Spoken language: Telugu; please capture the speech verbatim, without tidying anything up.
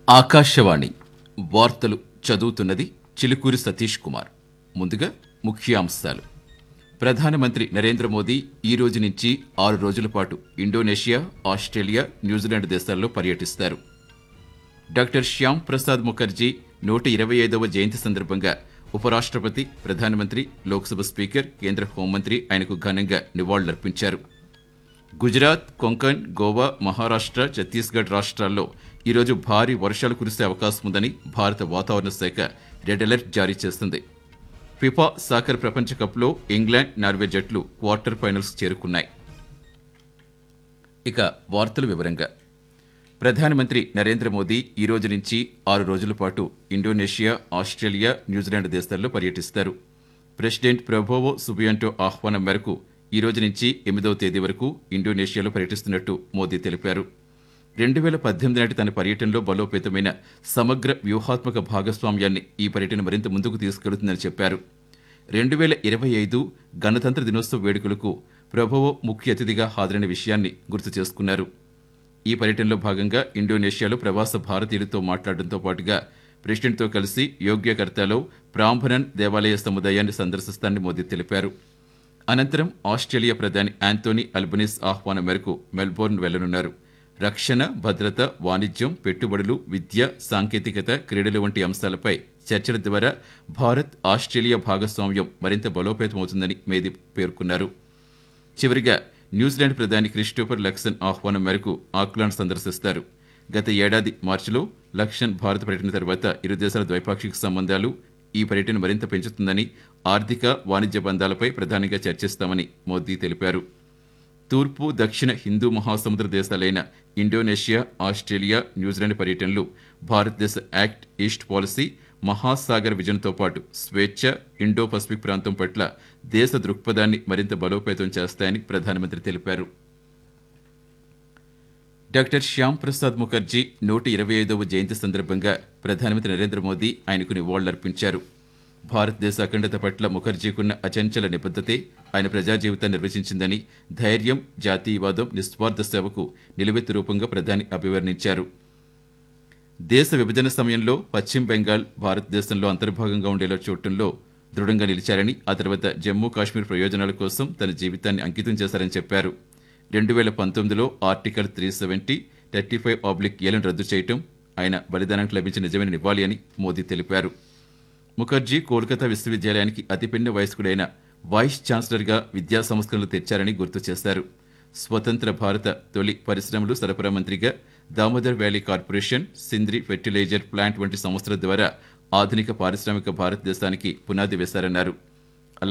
ఆకాశవాణి వార్తలు చదువుతున్నది చిలుకూరి సతీష్ కుమార్. ముందుగా ముఖ్యాంశాలు. ప్రధానమంత్రి నరేంద్ర మోదీ ఈ రోజు నుంచి ఆరు రోజుల పాటు ఇండోనేషియా, ఆస్ట్రేలియా, న్యూజిలాండ్ దేశాల్లో పర్యటిస్తారు. డాక్టర్ శ్యామ్ ప్రసాద్ ముఖర్జీ నూట ఇరవై ఐదవ జయంతి సందర్భంగా ఉపరాష్ట్రపతి, ప్రధానమంత్రి, లోక్సభ స్పీకర్, కేంద్ర హోంమంత్రి ఆయనకు ఘనంగా నివాళులర్పించారు. గుజరాత్, కొంకణ్, గోవా, మహారాష్ట్ర, ఛత్తీస్గఢ్ రాష్ట్రాల్లో ఈరోజు భారీ వర్షాలు కురిసే అవకాశం ఉందని భారత వాతావరణ శాఖ రెడ్ అలర్ట్ జారీ చేసింది. ఫిఫా సాకర్ ప్రపంచ కప్లో ఇంగ్లాండ్, నార్వే జట్లు క్వార్టర్ ఫైనల్స్ చేరుకున్నాయి. ఇక వార్తల వివరంగా. ప్రధానమంత్రి నరేంద్ర మోదీ ఈ రోజు నుంచి ఆరు రోజుల పాటు ఇండోనేషియా, ఆస్ట్రేలియా, న్యూజిలాండ్ దేశాల్లో పర్యటిస్తారు. ప్రెసిడెంట్ ప్రబోవో సుబియాంటో ఆహ్వానం మేరకు ఈ రోజు నుంచి ఎనిమిదవ తేదీ వరకు ఇండోనేషియాలో పర్యటిస్తున్నట్టు మోదీ తెలిపారు. రెండు వేల పద్దెనిమిది నాటి తన పర్యటనలో బలోపేతమైన సమగ్ర వ్యూహాత్మక భాగస్వామ్యాన్ని ఈ పర్యటన మరింత ముందుకు తీసుకెళ్తుందని చెప్పారు. రెండు వేల ఇరవై ఐదు గణతంత్ర దినోత్సవ వేడుకలకు ప్రబోవో ముఖ్య అతిథిగా హాజరైన విషయాన్ని గుర్తు చేసుకున్నారు. ఈ పర్యటనలో భాగంగా ఇండోనేషియాలో ప్రవాస భారతీయులతో మాట్లాడడంతో పాటుగా ప్రెసిడెంట్తో కలిసి యోగ్యకర్తాలో ప్రాంభనన్ దేవాలయ సముదాయాన్ని సందర్శిస్తానని మోదీ తెలిపారు. అనంతరం ఆస్ట్రేలియా ప్రధాని యాంథోనీ అల్బనీస్ ఆహ్వానం మేరకు మెల్బోర్న్ వెళ్లనున్నారు. రక్షణ, భద్రత, వాణిజ్యం, పెట్టుబడులు, విద్య, సాంకేతికత, క్రీడలు వంటి అంశాలపై చర్చల ద్వారా భారత్, ఆస్ట్రేలియా భాగస్వామ్యం మరింత బలోపేతమవుతుందని మోదీ పేర్కొన్నారు. చివరిగా న్యూజిలాండ్ ప్రధాని క్రిస్టోఫర్ లక్సన్ ఆహ్వానం మేరకు ఆక్లాండ్ సందర్శిస్తారు. గత ఏడాది మార్చిలో లక్సన్ భారత పర్యటన తర్వాత ఇరు దేశాల ద్వైపాక్షిక సంబంధాలు ఈ పర్యటన మరింత పెంచుతుందని, ఆర్థిక, వాణిజ్య బంధాలపై ప్రధానంగా చర్చిస్తామని మోదీ తెలిపారు. తూర్పు, దక్షిణ హిందూ మహాసముద్ర దేశాలైన ఇండోనేషియా, ఆస్ట్రేలియా, న్యూజిలాండ్ పర్యటనలు భారతదేశ యాక్ట్ ఈస్ట్ పాలసీ, మహాసాగర్ విజన్తో పాటు స్వేచ్ఛ, ఇండో పసిఫిక్ ప్రాంతం పట్ల దేశ దృక్పథాన్ని మరింత బలోపేతం చేస్తాయని ప్రధానమంత్రి తెలిపారు. డాక్టర్ శ్యామ్ ప్రసాద్ ముఖర్జీ నూట ఇరవై ఐదవ జయంతి సందర్భంగా ప్రధానమంత్రి నరేంద్ర మోదీ ఆయనకు నివాళులర్పించారు. భారతదేశ అఖండత పట్ల ముఖర్జీకున్న అచంచల నిబద్ధతే ఆయన ప్రజా జీవితాన్ని నిర్వచించిందని, ధైర్యం, జాతీయవాదం, నిస్వార్థ సేవకు నిలువెత్తు రూపంగా ప్రధాని అభివర్ణించారు. దేశ విభజన సమయంలో పశ్చిమ బెంగాల్ భారతదేశంలో అంతర్భాగంగా ఉండేలా చూడటంలో దృఢంగా నిలిచారని, ఆ తర్వాత జమ్మూ కాశ్మీర్ ప్రయోజనాల కోసం తన జీవితాన్ని అంకితం చేశారని చెప్పారు. రెండు వేల పంతొమ్మిదిలో article three seventy thirty five oblique ఏలను రద్దు చేయటం ఆయన బలిదానానికి లభించిన నిజమైన నివాళి అని మోదీ తెలిపారు. ముఖర్జీ కోల్కతా విశ్వవిద్యాలయానికి అతిపిన్న వయస్కుడైన వైస్ ఛాన్సలర్గా విద్యా సంస్కరణలు తెచ్చారని గుర్తు చేశారు. స్వతంత్ర భారత తొలి పరిశ్రమలు సరఫరా మంత్రిగా Damodar valley corporation, Sindri fertiliser plant వంటి సంస్థల ద్వారా ఆధునిక పారిశ్రామిక భారతదేశానికి పునాది వేశారన్నారు.